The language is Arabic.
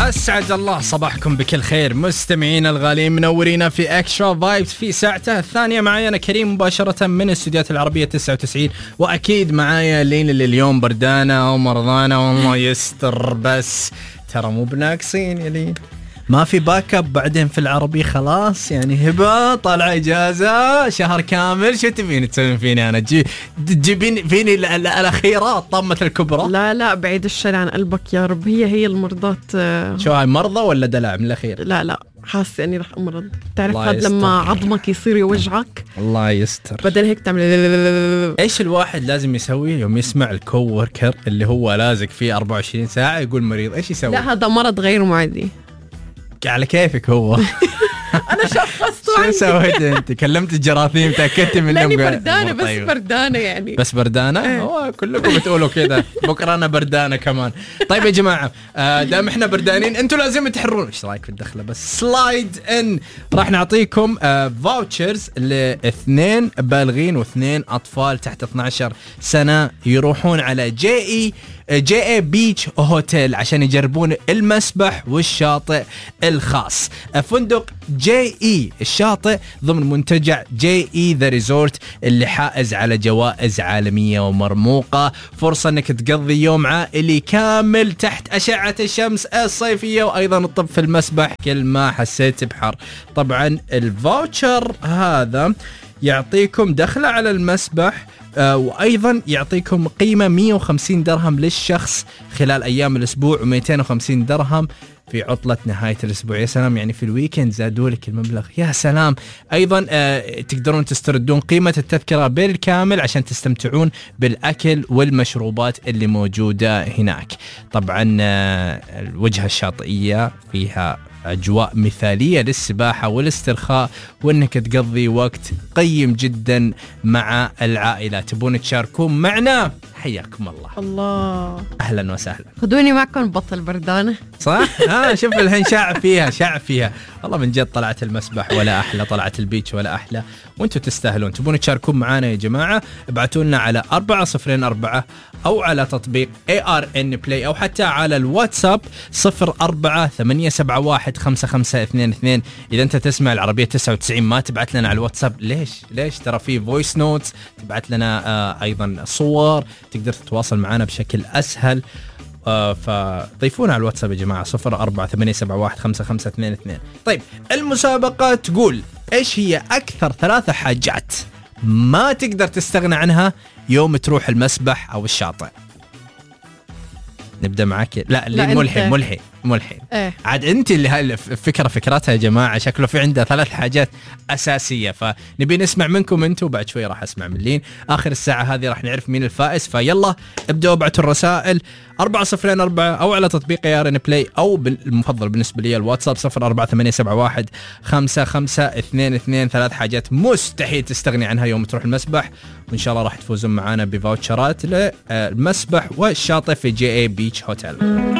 أسعد الله صباحكم بكل خير مستمعين الغاليين، منورينا في اكسترا فايبس في ساعته الثانية. معايا أنا كريم مباشرة من الاستديوهات العربية 99، وأكيد معايا لين اللي اليوم بردانة ومرضانة والله يستر، بس ترى مو بناقصين يا لين، ما في باك اب بعدين في العربي خلاص، يعني هبه طالعه اجازه شهر كامل، شو تبين تسوين فيني انا؟ تجيبين فيني الاخيره الطامه الكبرى؟ لا بعيد الشر عن قلبك يا رب. هي المرضات. شو هاي مرضى ولا دلع من الاخير؟ لا حاسه اني رح امرض. تعرف هذا لما عظمك يصير يوجعك؟ الله يستر. بدل هيك تعمل ايش الواحد لازم يسويه يوم يسمع الكووركر اللي هو لازق فيه 24 ساعه يقول مريض؟ ايش يسوي؟ لا هذا مرض غير معدي. على كيفك هو. انا شخصت شو سويت انت؟ كلمت الجراثيم تاكدت من لاني بردانه بس طيب. بردانه يعني بس بردانه. هو كلكم بتقولوا كذا، بكره انا بردانه كمان. طيب يا جماعه، دام احنا بردانين انتم لازم تحرون. ايش رايك في الدخله بس سلايد ان؟ راح نعطيكم فاوتشرز لاثنين بالغين واثنين اطفال تحت 12 سنه يروحون على جي اي بيتش هوتيل عشان يجربون المسبح والشاطئ الخاص. فندق جي اي الشاطئ ضمن منتجع جي اي ذا ريزورت اللي حائز على جوائز عالمية ومرموقة. فرصة انك تقضي يوم عائلي كامل تحت أشعة الشمس الصيفية، وايضا الطب في المسبح كل ما حسيت بحر. طبعا الفاوتشر هذا يعطيكم دخلة على المسبح، وأيضا يعطيكم قيمة 150 درهم للشخص خلال أيام الأسبوع، و250 درهم في عطلة نهاية الأسبوع. يا سلام، يعني في الويكند زادوا لك المبلغ، يا سلام. أيضا تقدرون تستردون قيمة التذكرة بالكامل عشان تستمتعون بالأكل والمشروبات اللي موجودة هناك. طبعا الوجهة الشاطئية فيها أجواء مثالية للسباحة والاسترخاء، وأنك تقضي وقت قيم جدا مع العائلة. تبون تشاركون معنا؟ حياكم الله. أهلا وسهلا. خذوني معكم بطل بردانة صح؟ شوف الحين شاع فيها والله من جد. طلعت المسبح ولا أحلى، طلعت البيتش ولا أحلى، وانتم تستاهلون. تبون تشاركون معنا يا جماعة؟ ابعتوا لنا على 404 أو على تطبيق ARN Play أو حتى على الواتساب 04-871-5522. إذا أنت تسمع العربية 99 ما تبعت لنا على الواتساب ليش؟ ترى في فويس نوتس تبعت لنا، أيضا صور، تقدر تتواصل معنا بشكل أسهل. فضيفونا على الواتساب يا جماعة 04-871-5522. طيب المسابقة تقول إيش هي أكثر 3 حاجات ما تقدر تستغنى عنها يوم تروح المسبح أو الشاطئ؟ نبدأ معك. لا ملحي عاد انت اللي هاي الفكرة فكرتها يا جماعة، شكله في عنده 3 حاجات أساسية، فنبي نسمع منكم انتم، بعد شوي راح اسمع من لين. آخر الساعة هذه راح نعرف مين الفائز، فيلا ابدأوا ابعتوا الرسائل 404 أو على تطبيق ARN Play، أو بالمفضل بالنسبة لي الواتساب 04-871-5522. 3 حاجات مستحيل تستغني عنها يوم تروح المسبح، وإن شاء الله راح تفوزون معنا بفاوتشرات للمسبح والشاطئ في جي اي بيتش هوتيل.